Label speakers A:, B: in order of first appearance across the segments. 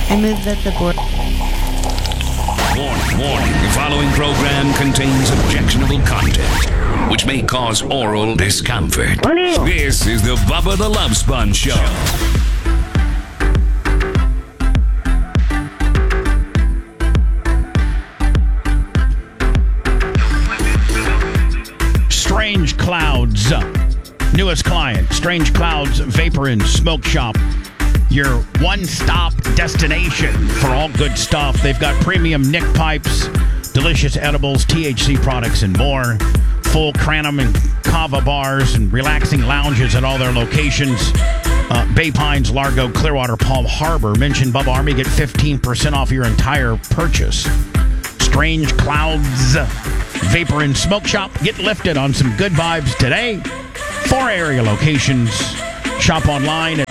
A: I move that the board...
B: Warning. The following program contains objectionable content, which may cause oral discomfort. This is the Bubba the Love Sponge Show.
C: Strange Clouds. Newest client, Strange Clouds Vapor and Smoke Shop. Your one-stop destination for all good stuff. They've got premium nick pipes, delicious edibles, THC products, and more. Full Cranham and Kava bars and relaxing lounges at all their locations. Bay Pines, Largo, Clearwater, Palm Harbor. Mention Bubba Army, get 15% off your entire purchase. Strange Clouds Vapor and Smoke Shop. Get lifted on some good vibes today. 4 area locations. Shop online at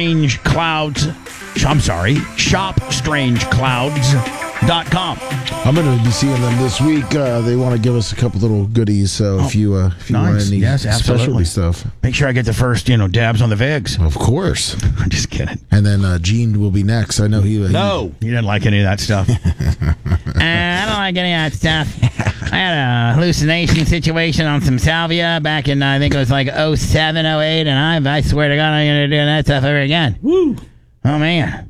C: shopstrangeclouds.com.
D: I'm going to be seeing them this week. They want to give us a couple little goodies, so if you want any specialty stuff.
C: Make sure I get the first, dabs on the Vigs.
D: Of course.
C: I'm just kidding.
D: And then Gene will be next. I know he
C: didn't like any of that stuff. I don't like any of that stuff. I had a hallucination situation on some salvia back in, I think it was like 07, 08, and I swear to God, I'm going to do that stuff ever again. Woo! Oh, man.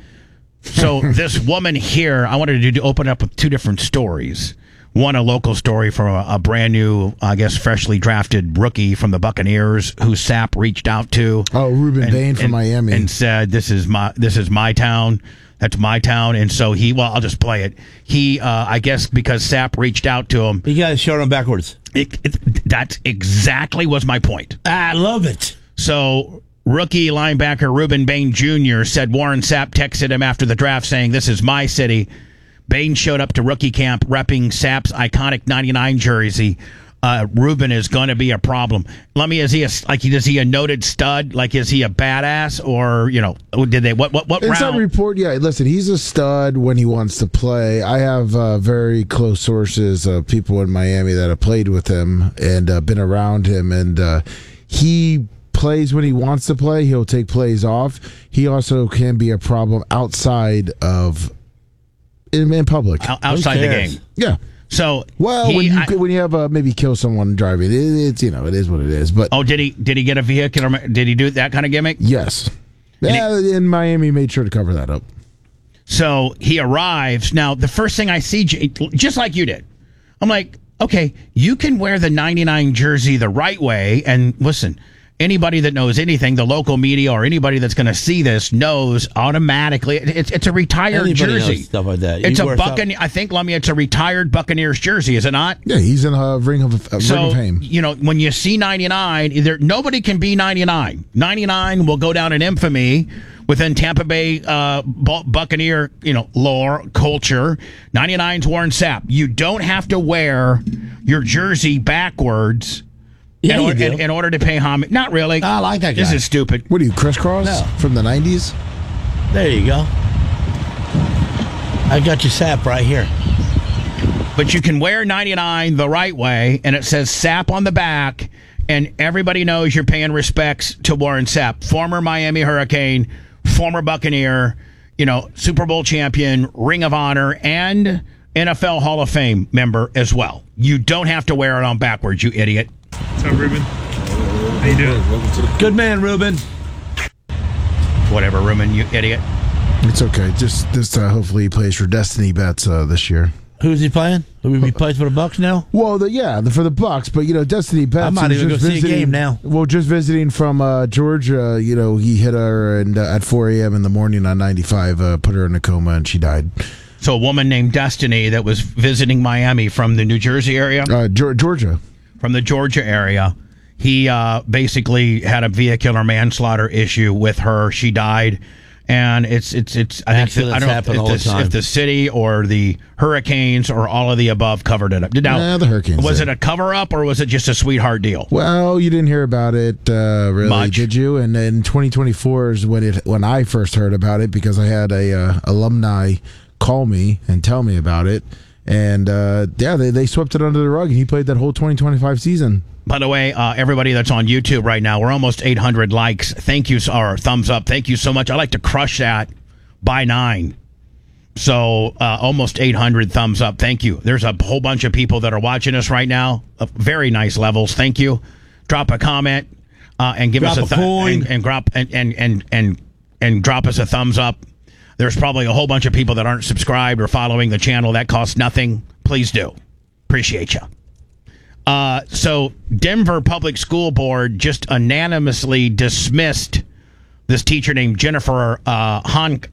C: So this woman here, I wanted to open up with 2 different stories. One, a local story from a brand new, I guess, freshly drafted rookie from the Buccaneers who Sapp reached out to.
D: Oh, Ruben Bain from Miami.
C: And said, this is my town. That's my town. And so I'll just play it. He, I guess because Sapp reached out to him.
E: You got to show him backwards.
C: That exactly was my point.
E: I love it.
C: So rookie linebacker Ruben Bain Jr. said Warren Sapp texted him after the draft saying, "This is my city." Bain showed up to rookie camp repping Sapp's iconic 99 jersey. Ruben is going to be a problem. Is he a noted stud? Like, is he a badass, or did they what
D: in
C: round?
D: some report? Yeah, listen, he's a stud when he wants to play. I have very close sources of people in Miami that have played with him and been around him, and he plays when he wants to play. He'll take plays off. He also can be a problem outside of in public,
C: outside the game.
D: Yeah.
C: So
D: when you have maybe kill someone driving, it is what it is. But
C: did he get a vehicle? Or did he do that kind of gimmick?
D: Yes. And Miami made sure to cover that up.
C: So he arrives. Now the first thing I see, just like you did, I'm like, okay, you can wear the 99 jersey the right way, and listen. Anybody that knows anything, the local media or anybody that's going to see this knows automatically. It's a retired jersey.
E: Knows stuff like that.
C: It's a Buccaneer. I think, Lummy, it's a retired Buccaneers jersey, is it not?
D: Yeah, he's in a ring of fame.
C: When you see 99, nobody can be 99. 99 will go down in infamy within Tampa Bay Buccaneer, lore, culture. 99's Warren Sapp. You don't have to wear your jersey backwards. In order to pay homage. Not really.
E: I like that guy.
C: This is stupid.
D: What are you, crisscross from the 90s?
E: There you go. I got your Sapp right here.
C: But you can wear 99 the right way, and it says Sapp on the back, and everybody knows you're paying respects to Warren Sapp, former Miami Hurricane, former Buccaneer, Super Bowl champion, Ring of Honor, and NFL Hall of Fame member as well. You don't have to wear it on backwards, you idiot.
F: What's up, Ruben? How you doing?
E: Good man, Ruben.
C: Whatever, Ruben, you idiot.
D: It's okay. Just hopefully he plays for Destiny Bets this year.
E: Who's he playing? He plays for the Bucks now?
D: Well, for the Bucks, but Destiny Bets.
E: I might even go see a game now.
D: Well, just visiting from Georgia, he hit her and at 4 a.m. in the morning on 95, put her in a coma, and she died.
C: So a woman named Destiny that was visiting Miami from the New Jersey area?
D: Georgia.
C: From the Georgia area. He basically had a vehicular manslaughter issue with her. She died. And I don't know if the city or the Hurricanes or all of the above covered it up. Now,
D: the Hurricanes.
C: Was it a cover-up or was it just a sweetheart deal?
D: Well, you didn't hear about it, really,
C: much.
D: Did you? And in 2024 is when I first heard about it, because I had a alumni call me and tell me about it. And, they swept it under the rug, and he played that whole 2025 season.
C: By the way, everybody that's on YouTube right now, we're almost 800 likes. Thank you, or thumbs up. Thank you so much. I like to crush that by 9. So almost 800 thumbs up. Thank you. There's a whole bunch of people that are watching us right now. Very nice levels. Thank you. Drop a comment and give us a
E: coin
C: and drop and drop us a thumbs up. There's probably a whole bunch of people that aren't subscribed or following the channel. That costs nothing. Please do. Appreciate you. So Denver Public School Board just unanimously dismissed this teacher named Jennifer Honka.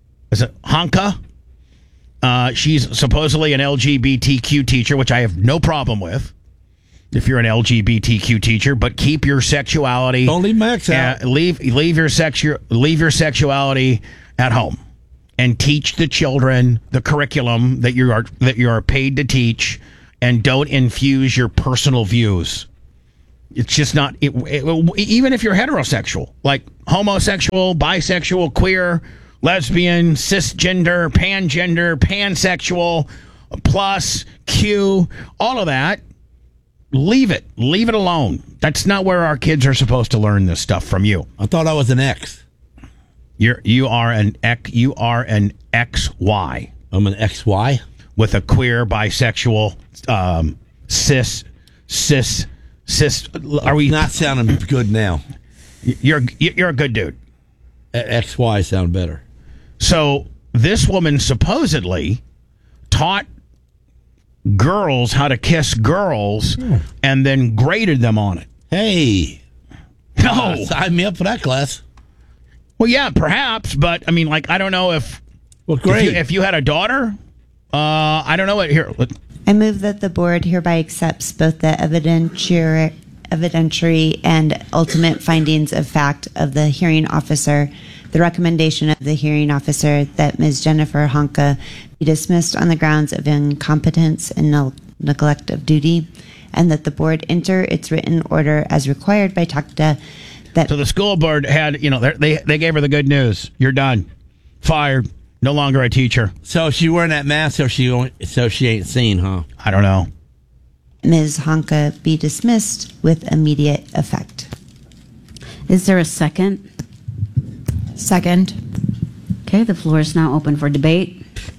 C: She's supposedly an LGBTQ teacher, which I have no problem with. If you're an LGBTQ teacher, but keep your sexuality.
E: Don't leave Max out.
C: Leave your sexuality at home, and teach the children the curriculum that you are paid to teach, and don't infuse your personal views. It's just not. Even if you're heterosexual, like homosexual, bisexual, queer, lesbian, cisgender, pangender, pansexual, plus, Q, all of that. Leave it alone. That's not where our kids are supposed to learn this stuff from you.
E: I thought I was an X.
C: You are an XY.
E: I'm an XY
C: with a queer, bisexual, cis. Are we
E: not sounding good now?
C: You're a good dude.
E: XY sound better.
C: So this woman supposedly taught girls how to kiss girls and then graded them on it.
E: Hey.
C: No.
E: Sign me up for that class.
C: Well, yeah, perhaps, but I mean, like, I don't know if.
E: Well, great.
C: If you had a daughter, I don't know what. Here.
A: I move that the board hereby accepts both the evidentiary and ultimate findings of fact of the hearing officer, the recommendation of the hearing officer that Ms. Jennifer Honka be dismissed on the grounds of incompetence and neglect of duty, and that the board enter its written order as required by TACTA.
C: So the school board had, they gave her the good news. You're done. Fired. No longer a teacher.
E: So she wearing that mask so she ain't seen, huh?
C: I don't know.
A: Ms. Honka be dismissed with immediate effect.
G: Is there a second?
H: Second.
G: Okay, the floor is now open for debate.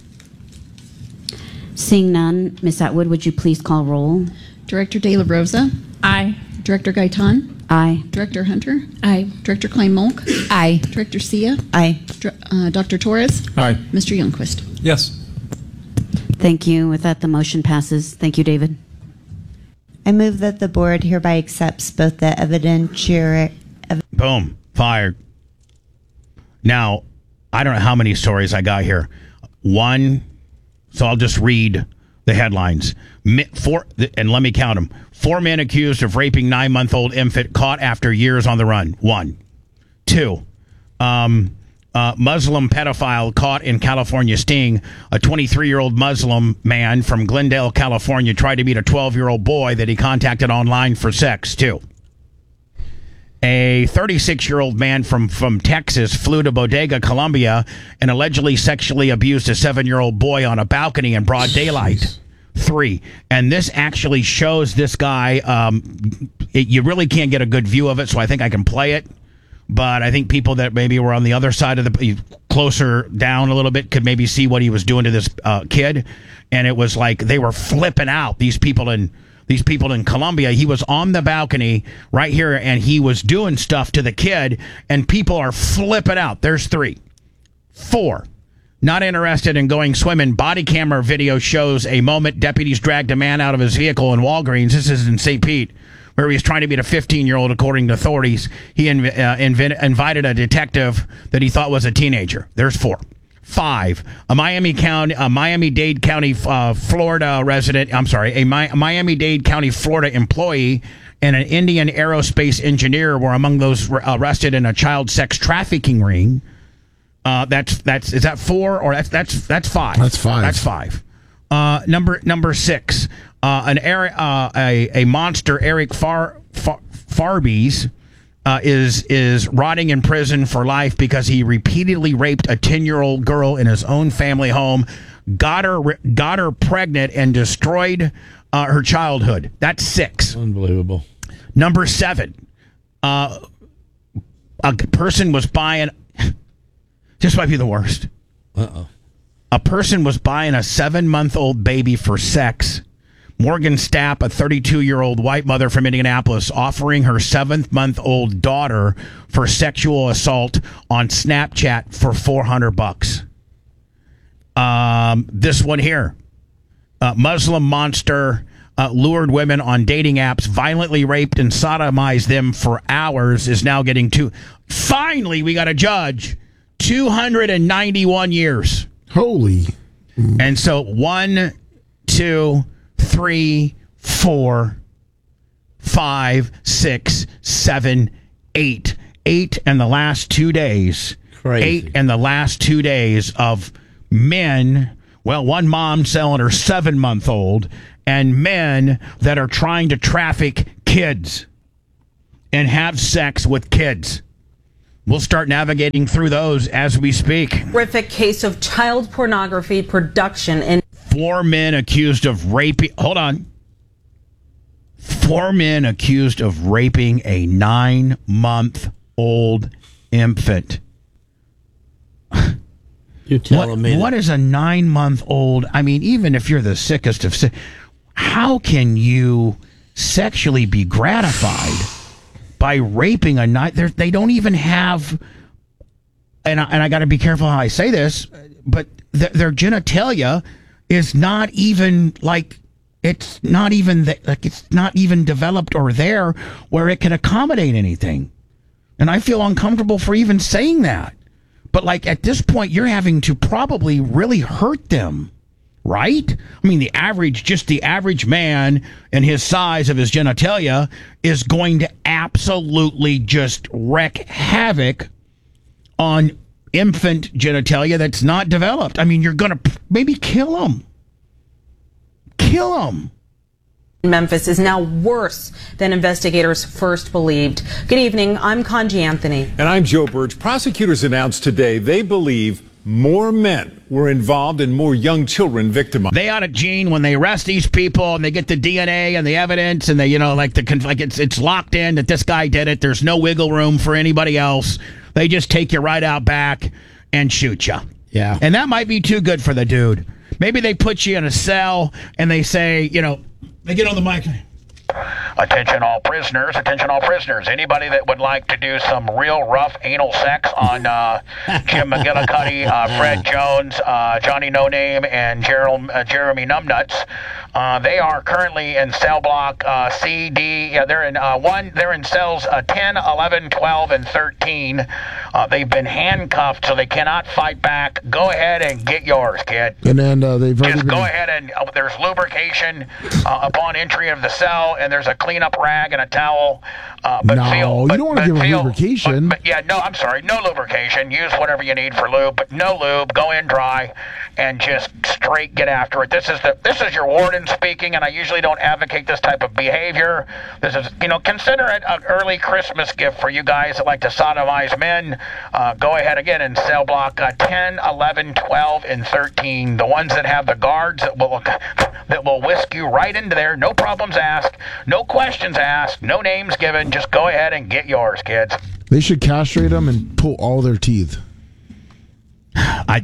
G: Seeing none, Ms. Atwood, would you please call roll?
H: Director De La Rosa?
I: Aye.
H: Director Gaitan?
G: Aye.
H: Director Hunter?
I: Aye.
H: Director Klein-Molk?
I: Aye.
H: Director Sia?
A: Aye.
H: Dr. Torres?
F: Aye.
H: Mr. Youngquist?
F: Yes.
G: Thank you. With that, the motion passes. Thank you, David.
A: I move that the board hereby accepts both the evidentiary.
C: Boom. Fired. Now, I don't know how many stories I got here. One, so I'll just read the headlines. And let me count them. 4 men accused of raping 9-month-old infant caught after years on the run. 1. 2. Muslim pedophile caught in California sting. A 23-year-old Muslim man from Glendale, California, tried to meet a 12-year-old boy that he contacted online for sex. 2. A 36-year-old man from Texas flew to Bodega, Colombia, and allegedly sexually abused a 7-year-old boy on a balcony in broad daylight. 3. And this actually shows this guy. You really can't get a good view of it, so I think I can play it. But I think people that maybe were on the other side of the, closer down a little bit, could maybe see what he was doing to this kid. And it was like they were flipping out. These people in Colombia. He was on the balcony right here, and he was doing stuff to the kid, and people are flipping out. There's 3. 4. Not interested in going swimming. Body camera video shows a moment deputies dragged a man out of his vehicle in Walgreens. This is in St. Pete, where he was trying to meet a 15-year-old, according to authorities. He invited a detective that he thought was a teenager. There's 4. 5. A Miami-Dade County, Florida resident. I'm sorry, a Miami-Dade County, Florida employee and an Indian aerospace engineer were among those arrested in a child sex trafficking ring. Is that 4 or that's 5?
D: That's 5.
C: That's 5. Number 6. A monster, Eric Farbies, is rotting in prison for life because he repeatedly raped a 10-year-old girl in his own family home, got her pregnant, and destroyed her childhood. That's 6.
E: Unbelievable.
C: Number 7. A person was buying. This might be the worst.
E: Uh-oh.
C: A person was buying a 7-month-old baby for sex. Morgan Stapp, a 32-year-old white mother from Indianapolis, offering her 7-month-old daughter for sexual assault on Snapchat for $400. This one here. Muslim monster lured women on dating apps, violently raped and sodomized them for hours, is now getting finally, we got a judge. 291 years.
D: Holy.
C: And so 1, 2, 3, 4, 5, 6, 7, 8. 8 in the last 2 days.
E: Crazy.
C: 8 in the last 2 days of men. Well, one mom selling her 7-month-old, and men that are trying to traffic kids and have sex with kids. We'll start navigating through those as we speak.
I: Horrific case of child pornography production in
C: 4 men accused of raping. Hold on. 4 men accused of raping a 9-month-old infant.
E: You're telling me
C: what is a 9-month-old? I mean, even if you're the sickest of sick, how can you sexually be gratified by raping a 9? They don't even have, and I got to be careful how I say this, but their genitalia is not even like, it's not even developed or there where it can accommodate anything. And I feel uncomfortable for even saying that. But like at this point, you're having to probably really hurt them, right? I mean, the average man and his size of his genitalia is going to absolutely just wreak havoc on infant genitalia that's not developed. I mean, you're going to maybe kill them.
I: Memphis is now worse than investigators first believed. Good evening. I'm Conji Anthony.
J: And I'm Joe Burge. Prosecutors announced today they believe more men were involved and more young children victimized.
C: They ought to, Gene, when they arrest these people and they get the DNA and the evidence and they, it's locked in that this guy did it. There's no wiggle room for anybody else. They just take you right out back and shoot you.
E: Yeah.
C: And that might be too good for the dude. Maybe they put you in a cell and they say, they get on the mic. Attention all prisoners. Anybody that would like to do some real rough anal sex on Jim McGillicuddy, Fred Jones, Johnny No Name, and Jeremy Numbnuts. They are currently in cell block C, D. Yeah, they're in cells 10, 11, 12, and 13. They've been handcuffed, so they cannot fight back. Go ahead and get yours, kid.
D: And then they've already
C: Just go ahead and there's lubrication upon entry of the cell, and there's a cleanup rag and a towel.
D: You don't want to give them lubrication.
C: I'm sorry, no lubrication. Use whatever you need for lube, but no lube. Go in dry and just straight get after it. This is your warden speaking, and I usually don't advocate this type of behavior. This is, consider it an early Christmas gift for you guys that like to sodomize men. Go ahead again in cell block 10, 11, 12, and 13. The ones that have the guards that will whisk you right into there. No problems asked, no questions asked, no names given. Just go ahead and get yours, kids.
D: They should castrate them and pull all their teeth.
C: I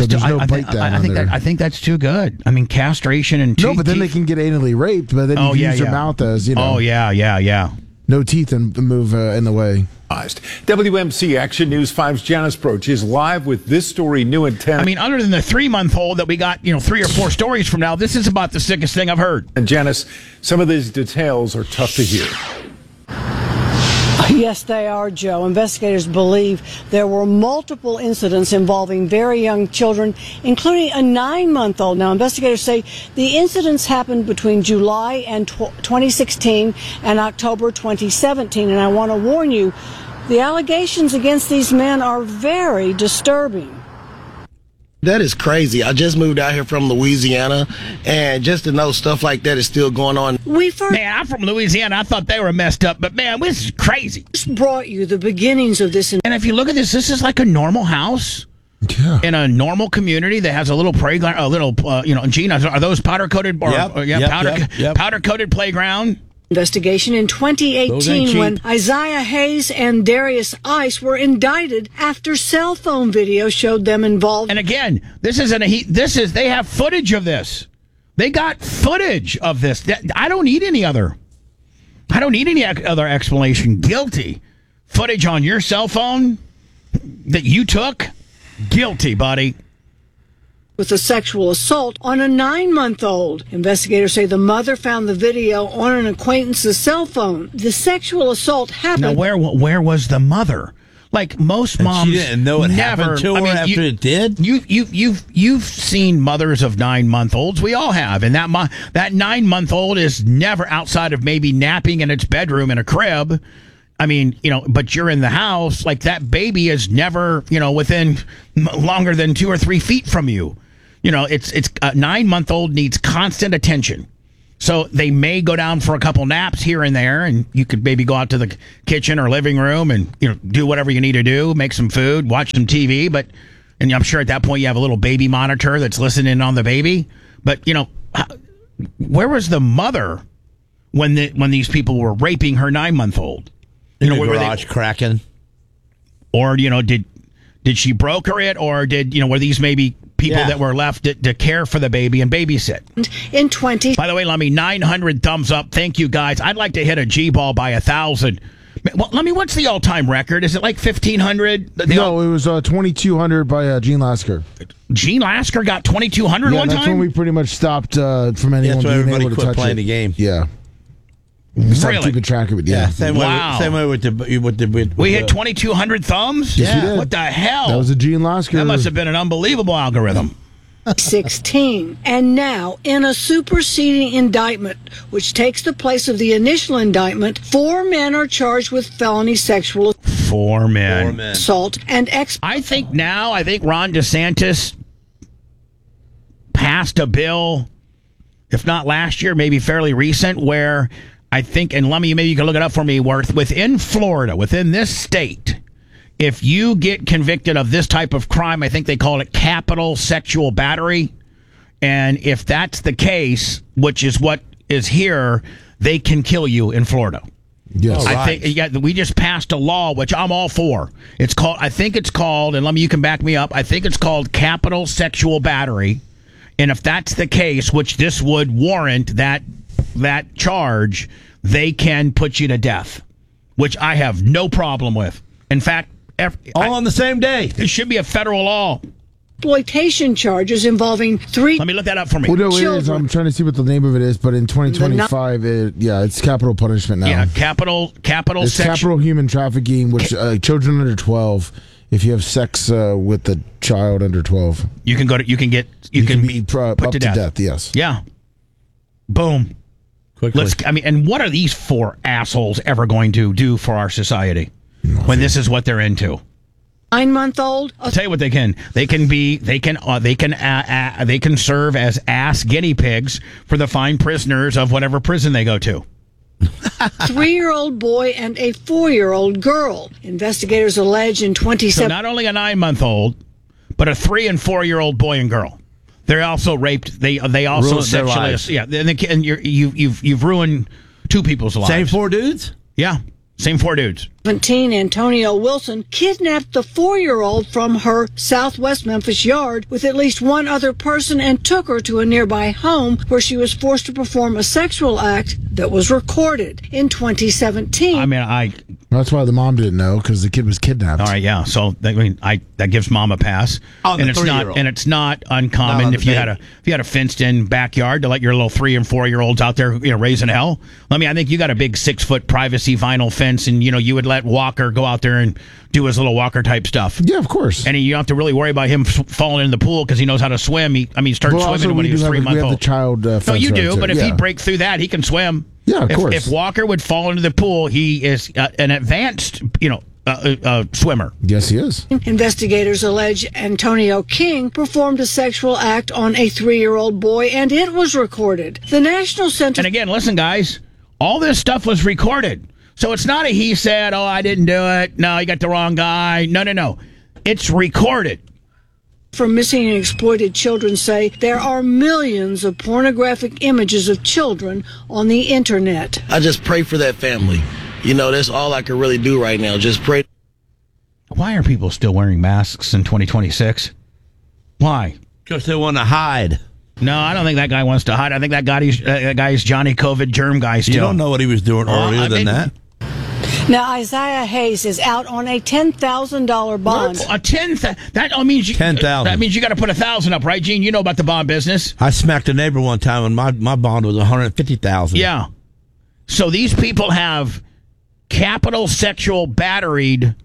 C: think that's too good. I mean, castration and teeth.
D: No, but then they can get anally raped. But then you use your mouth as
C: Oh yeah.
D: No teeth and move in the way.
J: WMC Action News 5's Janice Broach is live with this story new in 10.
C: I mean, other than the 3-month-old that we got, 3 or 4 stories from now, this is about the sickest thing I've heard.
J: And Janice, some of these details are tough to hear.
K: Yes, they are, Joe. Investigators believe there were multiple incidents involving very young children, including a 9-month-old. Now, investigators say the incidents happened between July and 2016 and October 2017. And I want to warn you, the allegations against these men are very disturbing.
L: That is crazy. I just moved out here from Louisiana, and just to know stuff like that is still going on.
C: Man, I'm from Louisiana. I thought they were messed up, but man, this is crazy.
K: Just brought you the beginnings of this.
C: And if you look at this is like a normal house.
D: Yeah.
C: In a normal community that has a little playground, Gene, are those powder-coated?
E: Powder-coated
C: playground?
K: Investigation in
E: Those ain't
K: 2018
E: cheap.
K: when Isaiah Hayes and Darius Ice were indicted after cell phone video showed them involved.
C: And again, they have footage of this. They got footage of this. I don't need any other explanation. Guilty. Footage on your cell phone that you took? Guilty, buddy.
K: With a sexual assault on a 9-month-old. Investigators say the mother found the video on an acquaintance's cell phone. The sexual assault happened.
C: Now, where was the mother? Like most moms,
E: she didn't know it
C: never
E: happened to her after it did.
C: You've seen mothers of 9-month-olds. We all have, and that 9-month-old is never outside of maybe napping in its bedroom in a crib. I mean, but you're in the house. Like that baby is never, within longer than 2 or 3 feet from you. It's a 9-month-old needs constant attention. So they may go down for a couple naps here and there, and you could maybe go out to the kitchen or living room and do whatever you need to do, make some food, watch some TV. And I'm sure at that point you have a little baby monitor that's listening on the baby. But where was the mother when these people were raping her 9-month-old?
E: In the garage cracking, or did she broker it, or were these maybe people that were left to care for the baby and babysit?
K: In 20.
C: By the way, Lummy, 900 thumbs up. Thank you, guys. I'd like to hit a G-ball by 1,000. Well, Lummy, what's the all-time record? Is it like 1,500?
D: No, it was 2,200 by Gene Lasker.
C: Gene Lasker got 2,200 one time?
D: That's when we pretty much stopped from anyone being able to touch
E: playing
D: it.
E: the game.
D: Yeah. We stopped
C: Really?
D: keeping track of it. Yeah.
E: Same way with the
C: we hit 2,200 thumbs?
D: Yes, we did.
C: What the hell?
D: That was a Gene Lasker.
C: That must have been an unbelievable algorithm.
K: 16. And now, in a superseding indictment, which takes the place of the initial indictment, 4 men are charged with felony sexual
C: 4 men.
K: assault and
C: I think Ron DeSantis passed a bill, if not last year, maybe fairly recent, where I think, and Lummy, maybe you can look it up for me, Worth, within Florida, within this state, if you get convicted of this type of crime, I think they call it capital sexual battery. And if that's the case, which is what is here, they can kill you in Florida.
D: Yes.
C: I think we just passed a law, which I'm all for. I think it's called, and Lummy, you can back me up, I think it's called capital sexual battery. And if that's the case, which this would warrant that charge, they can put you to death, which I have no problem with. In fact,
E: all on the same day.
C: It should be a federal law.
K: exploitation charges involving 3.
C: Let me look that up for me.
D: Well, no, it is. I'm trying to see what the name of it is, but in 2025, it's capital punishment now.
C: Yeah, capital.
D: It's capital human trafficking, which children under 12. If you have sex with a child under 12,
C: you can be put
D: up
C: to death.
D: Yes.
C: Yeah. Boom.
E: Quickly.
C: And what are these 4 assholes ever going to do for our society when this is what they're into?
K: 9-month-old.
C: I'll tell you what they can. They can serve as ass guinea pigs for the fine prisoners of whatever prison they go to.
K: 3-year-old boy and a 4-year-old girl. Investigators allege in 2017.
C: So not only a 9-month-old, but a 3- and 4-year-old boy and girl. They're also raped. They also
E: Ruined their
C: sexually.
E: lives.
C: Yeah, and you've ruined 2 people's lives.
E: Same 4 dudes?
C: Yeah, same 4 dudes.
K: 17, Antonio Wilson kidnapped the 4-year-old from her southwest Memphis yard with at least 1 other person and took her to a nearby home where she was forced to perform a sexual act that was recorded in 2017.
D: That's why the mom didn't know, because the kid was kidnapped.
C: All right, yeah. So that gives mom a pass,
E: On the
C: and it's
E: 3-year-old.
C: not uncommon
E: Not on
C: if
E: the
C: you had a fenced-in backyard to let your little 3- and 4-year-olds out there raising hell. I think you got a big 6-foot privacy vinyl fence, and you would let Walker go out there and do his little Walker type stuff.
D: Yeah, of course.
C: And you don't have to really worry about him falling in the pool because he knows how to swim. He started swimming when he was 3 months
D: We have
C: old.
D: the child fence
C: No, you do,
D: right
C: but
D: there.
C: if he'd break through that, he can swim.
D: Yeah, of course.
C: If Walker would fall into the pool, he is an advanced, swimmer.
D: Yes, he is.
K: Investigators allege Antonio King performed a sexual act on a 3-year-old boy, and it was recorded. The National Center.
C: And again, listen, guys, all this stuff was recorded. So it's not a he said, oh, I didn't do it. No, you got the wrong guy. No. It's recorded.
K: For missing and exploited children say there are millions of pornographic images of children on the internet.
L: I just pray for that family. You know, that's all I can really do right now. Just pray.
E: Why are people still wearing masks in 2026? Why?
M: Because they want to hide.
E: No, I don't think that guy wants to hide. I think that guy's Johnny COVID germ guy still.
M: You don't know what he was doing earlier than that.
K: Now, Isaiah Hayes is out on a $10,000 bond.
E: A that means $10,000. That means you got to put $1,000 up, right, Gene? You know about the bond business.
M: I smacked a neighbor one time, and my bond was $150,000.
E: Yeah. So these people have capital sexual batteried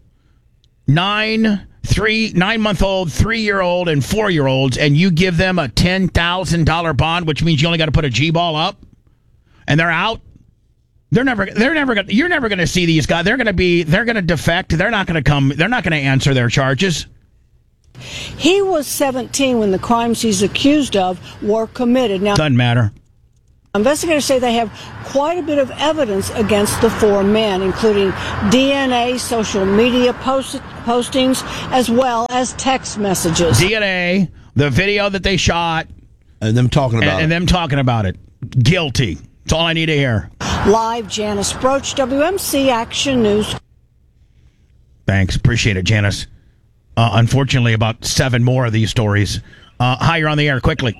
E: 9-month-old, 3-year-old, and 4-year-olds, and you give them a $10,000 bond, which means you only got to put a G-ball up, and they're out. You're never going to see these guys. They're going to defect. They're not going to come. They're not going to answer their charges.
K: He was 17 when the crimes he's accused of were committed. Now,
E: doesn't matter.
K: Investigators say they have quite a bit of evidence against the 4 men, including DNA, social media postings, as well as text messages.
E: DNA, the video that they shot,
M: and them talking about
E: it. Guilty. That's all I need to hear.
K: Live, Janice Broach, WMC Action News.
E: Thanks. Appreciate it, Janice. Unfortunately, about 7 more of these stories. Hi, you're on the air. Quickly.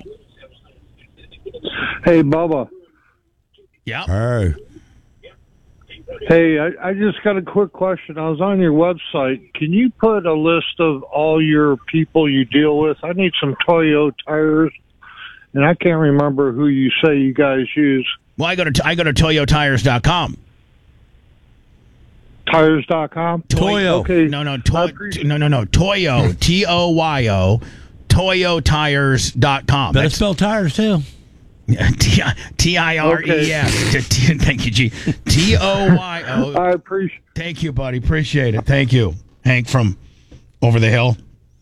F: Hey, Bubba.
E: Yeah.
F: Hey, I just got a quick question. I was on your website. Can you put a list of all your people you deal with? I need some Toyo tires, and I can't remember who you say you guys use.
E: Well, I go to ToyoTires.com.
F: Tires.com?
M: Toyo.
F: Okay.
E: No. Toyo. T-O-Y-O. ToyoTires.com.
M: Better spell tires, too.
E: T-I-R-E-S. Okay. Thank you, G. T-O-Y-O.
F: I appreciate it.
E: Thank you, buddy. Appreciate it. Thank you. Hank from over the hill.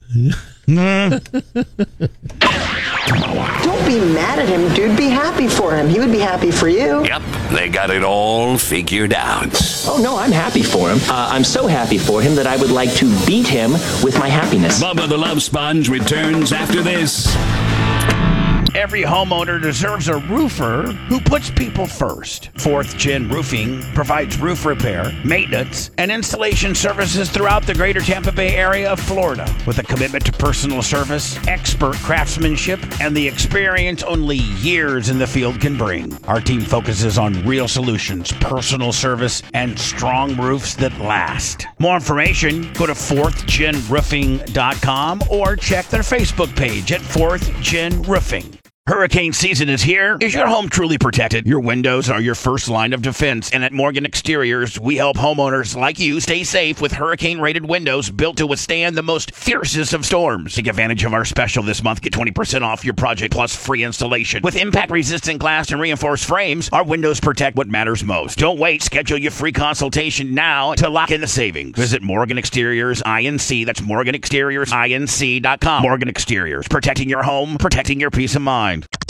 N: Don't be mad at him, dude. Be happy for him. He would be happy for you.
B: Yep, they got it all figured out.
O: Oh, no, I'm happy for him. I'm so happy for him that I would like to beat him with my happiness.
B: Bubba the Love Sponge returns after this.
E: Every homeowner deserves a roofer who puts people first. 4th Gen Roofing provides roof repair, maintenance, and installation services throughout the greater Tampa Bay area of Florida with a commitment to personal service, expert craftsmanship, and the experience only years in the field can bring. Our team focuses on real solutions, personal service, and strong roofs that last. More information, go to 4thgenroofing.com or check their Facebook page at 4th Gen Roofing. Hurricane season is here. Is your home truly protected? Your windows are your first line of defense, and at Morgan Exteriors, we help homeowners like you stay safe with hurricane-rated windows built to withstand the most fiercest of storms. Take advantage of our special this month. Get 20% off your project plus free installation. With impact-resistant glass and reinforced frames, our windows protect what matters most. Don't wait. Schedule your free consultation now to lock in the savings. Visit Morgan Exteriors INC. That's MorganExteriorsINC.com. Morgan Exteriors, protecting your home, protecting your peace of mind.